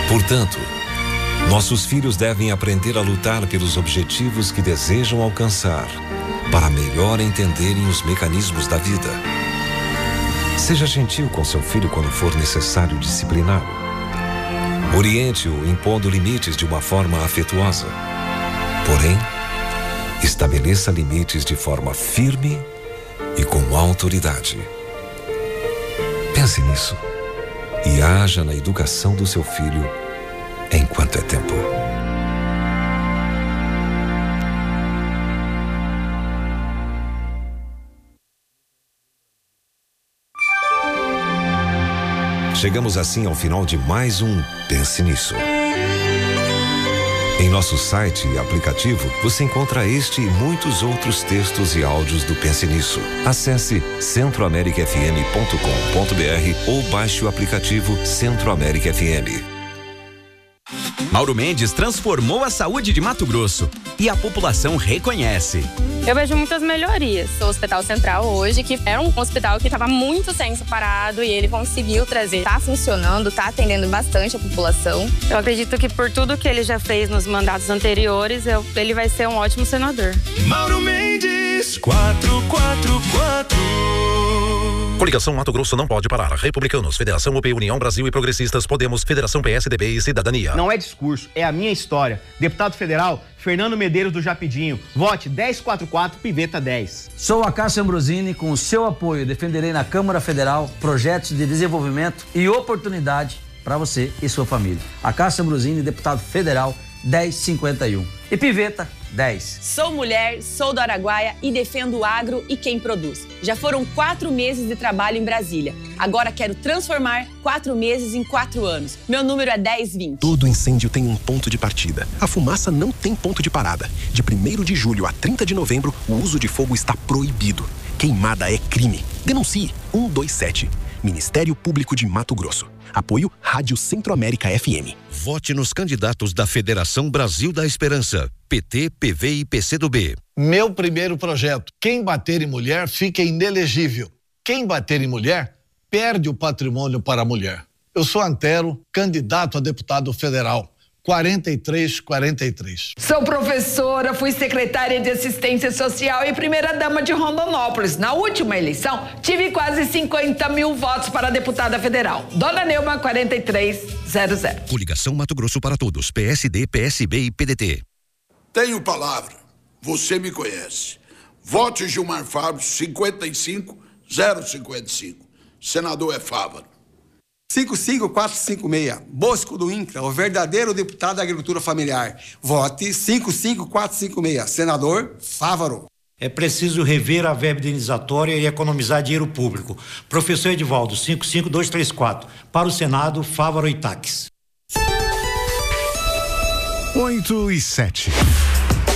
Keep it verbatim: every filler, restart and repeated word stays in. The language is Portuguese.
Portanto, nossos filhos devem aprender a lutar pelos objetivos que desejam alcançar, para melhor entenderem os mecanismos da vida. Seja gentil com seu filho quando for necessário discipliná-lo. Oriente-o impondo limites de uma forma afetuosa. Porém, estabeleça limites de forma firme e com autoridade. Pense nisso e haja na educação do seu filho enquanto é tempo. Chegamos assim ao final de mais um Pense Nisso. Em nosso site e aplicativo, você encontra este e muitos outros textos e áudios do Pense Nisso. Acesse centro américa f m ponto com ponto b r ou baixe o aplicativo Centro América F M. Mauro Mendes transformou a saúde de Mato Grosso e a população reconhece. Eu vejo muitas melhorias. O Hospital Central hoje, que era um hospital que estava muito tempo parado e ele conseguiu trazer. Está funcionando, está atendendo bastante a população. Eu acredito que por tudo que ele já fez nos mandatos anteriores, eu, ele vai ser um ótimo senador. Mauro Mendes, quatro quatro quatro. Coligação Mato Grosso não pode parar. Republicanos, Federação U P, União Brasil e Progressistas, Podemos, Federação P S D B e Cidadania. Não é discurso, é a minha história. Deputado Federal, Fernando Medeiros do Japidinho. Vote dez quatro quatro, Piveta dez. Sou a Cássio Ambrosini, com o seu apoio defenderei na Câmara Federal projetos de desenvolvimento e oportunidade para você e sua família. A Cássio Ambrosini, deputado federal, dez cinquenta e um. E Piveta, dez. Sou mulher, sou do Araguaia e defendo o agro e quem produz. Já foram quatro meses de trabalho em Brasília. Agora quero transformar quatro meses em quatro anos. Meu número é dez vinte. Todo incêndio tem um ponto de partida. A fumaça não tem ponto de parada. De primeiro de julho a trinta de novembro, o uso de fogo está proibido. Queimada é crime. Denuncie um dois sete. Ministério Público de Mato Grosso. Apoio Rádio Centro-América F M. Vote nos candidatos da Federação Brasil da Esperança, P T, P V e P C do B. Meu primeiro projeto. Quem bater em mulher fica inelegível. Quem bater em mulher perde o patrimônio para a mulher. Eu sou Antero, candidato a deputado federal. quarenta e três quarenta e três. Sou professora, fui secretária de Assistência Social e primeira-dama de Rondonópolis. Na última eleição, tive quase cinquenta mil votos para deputada federal. Dona Neuma, quarenta e três zero zero. Coligação Mato Grosso para Todos, P S D, P S B e P D T. Tenho palavra, você me conhece. Vote Gilmar Fábio, cinquenta e cinco zero cinquenta e cinco. Senador é Fávaro. cinco cinco quatro cinco seis, Bosco do INCRA, o verdadeiro deputado da agricultura familiar. Vote cinco cinco quatro cinco seis, senador Fávaro. É preciso rever a verba indenizatória e economizar dinheiro público. Professor Edivaldo, cinco cinco dois três quatro. Para o Senado, Fávaro e Taques. oito e sete.